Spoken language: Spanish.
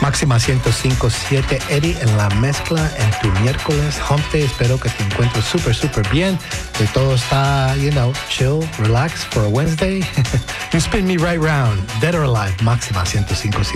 Máxima 105.7, Eddie en la mezcla en tu miércoles Hump Day. Espero que te encuentres súper bien, que todo está, chill, relax for a Wednesday. You spin me right round, dead or alive, máxima 105.7.